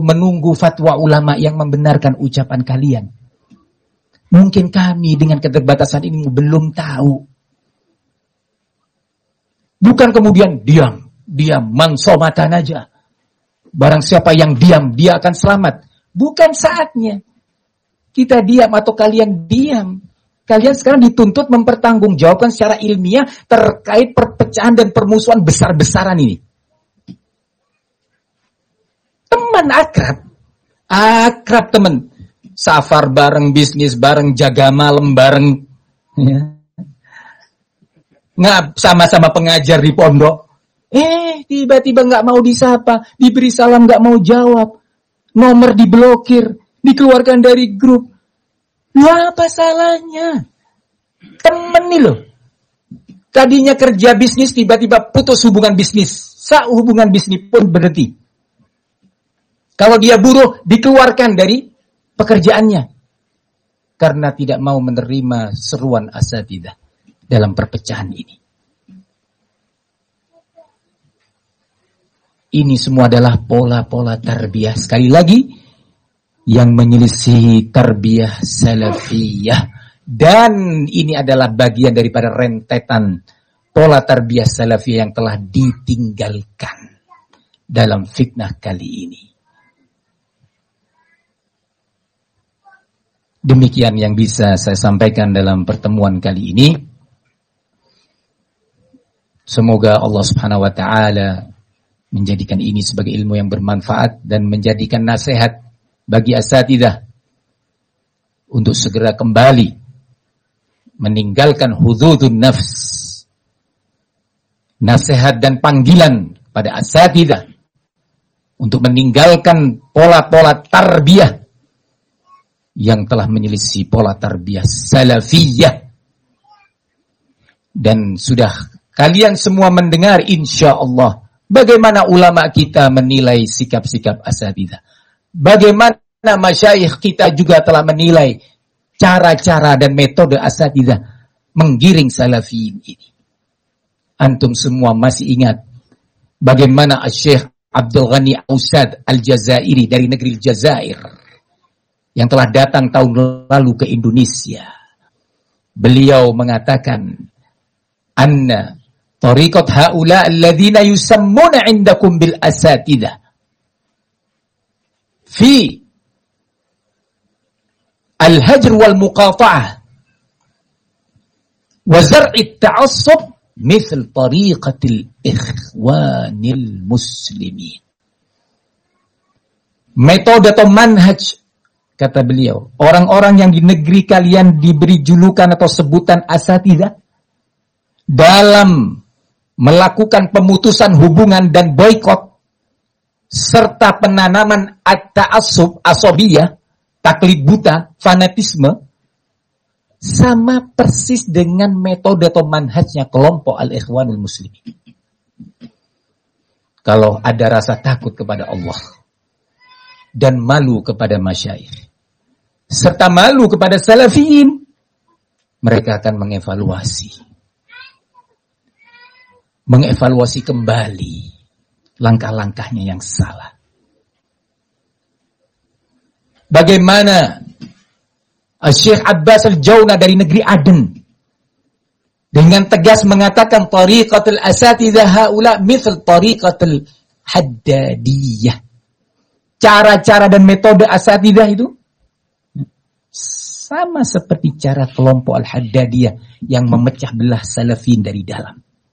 menunggu fatwa ulama yang membenarkan ucapan kalian. Mungkin kami dengan keterbatasan ini belum tahu. Bukan kemudian diam, mansomatan aja. Barang siapa yang diam, dia akan selamat. Bukan saatnya. Kita diam atau kalian diam. Kalian sekarang dituntut mempertanggungjawabkan secara ilmiah terkait perpecahan dan permusuhan besar-besaran ini. Teman akrab teman. Safar bareng, bisnis bareng, jaga malam bareng. Ya. Sama-sama pengajar di pondok. Tiba-tiba nggak mau disapa, diberi salam nggak mau jawab, nomor diblokir, dikeluarkan dari grup. Apa salahnya? Temen nih loh. Tadinya kerja bisnis, tiba-tiba putus hubungan bisnis. Hubungan bisnis pun berhenti. Kalau dia buruh, dikeluarkan dari pekerjaannya. Karena tidak mau menerima seruan asatidzah dalam perpecahan ini. Ini semua adalah pola-pola tarbiyah. Sekali lagi, yang menyelisihi tarbiyah salafiyah. Dan ini adalah bagian daripada rentetan pola tarbiyah salafiyah yang telah ditinggalkan dalam fitnah kali ini. Demikian yang bisa saya sampaikan dalam pertemuan kali ini. Semoga Allah Subhanahu wa taala menjadikan ini sebagai ilmu yang bermanfaat dan menjadikan nasihat bagi asatidzah untuk segera kembali meninggalkan hududun nafs. Nasihat dan panggilan pada asatidzah untuk meninggalkan pola-pola tarbiyah yang telah menyelisih pola tarbiyah salafiyah. Dan sudah kalian semua mendengar insyaallah bagaimana ulama kita menilai sikap-sikap asatidzah. Bagaimana masyayikh kita juga telah menilai cara-cara dan metode asatidzah menggiring salafiyin ini. Antum semua masih ingat bagaimana Syekh Abdul Ghani Ausad Al-Jazairi dari negeri Jazair yang telah datang tahun lalu ke Indonesia. Beliau mengatakan, "Anna tariqat haula alladziina yusammuna 'indakum bil asatidzah fi al-hajr wal muqata'ah wa zar'i at-ta'assub mithl tariqatil ikhwanil muslimin." Metode atau manhaj, kata beliau, orang-orang yang di negeri kalian diberi julukan atau sebutan asatidzah dalam melakukan pemutusan hubungan dan boikot serta penanaman at-ta'assub, asobiyah, taklid buta, fanatisme, sama persis dengan metode atau manhajnya kelompok al-ikhwanul muslimin. Kalau ada rasa takut kepada Allah dan malu kepada masyayikh serta malu kepada salafiyin, mereka akan mengevaluasi kembali langkah-langkahnya yang salah. Bagaimana Syekh Abbas Al-Jauna dari negeri Aden dengan tegas mengatakan tariqatul asatidzah haula mithl tariqatul haddadiyah. Cara-cara dan metode asatidzah itu sama seperti cara kelompok Al-Haddadiyah yang memecah belah salafin dari dalam.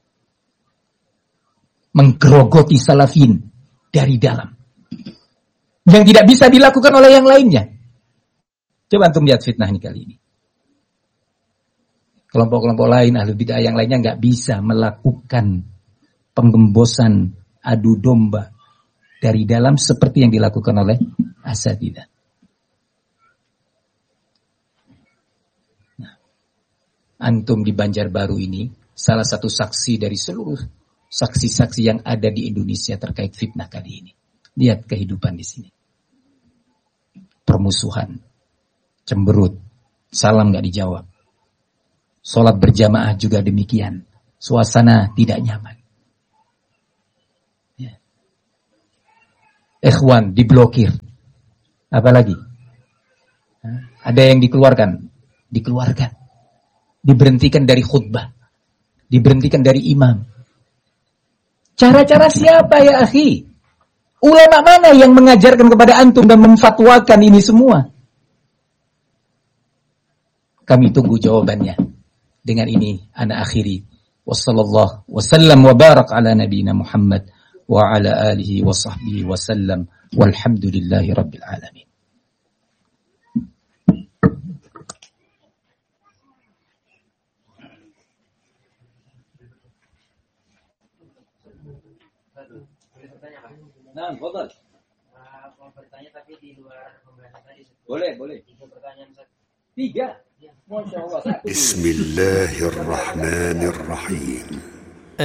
Menggerogoti salafin dari dalam. Yang tidak bisa dilakukan oleh yang lainnya. Coba antum lihat fitnah ini kali ini. Kelompok-kelompok lain, ahli bid'ah yang lainnya nggak bisa melakukan penggembosan adu domba dari dalam seperti yang dilakukan oleh asatidzah. Antum di Banjarbaru ini salah satu saksi dari seluruh saksi-saksi yang ada di Indonesia terkait fitnah kali ini. Lihat kehidupan di sini. Permusuhan, cemberut, salam nggak dijawab. Sholat berjamaah juga demikian. Suasana tidak nyaman. Ya. Ikhwan diblokir. Apalagi? Ada yang dikeluarkan. Diberhentikan dari khutbah. Diberhentikan dari imam. Cara-cara siapa ya akhi? Ulama mana yang mengajarkan kepada antum dan memfatwakan ini semua? Kami tunggu jawabannya. Dengan ini ana akhiri. Wassallallahu wasallam wa barak ala nabiyina Muhammad wa ala alihi wa sahbihi wasallam. Walhamdulillahi rabbil alamin. Nah, boleh. Mau bertanya tapi di luar pembahasan tadi. Boleh. 3 pertanyaan. 3. Masya Allah. Bismillahirrahmanirrahim.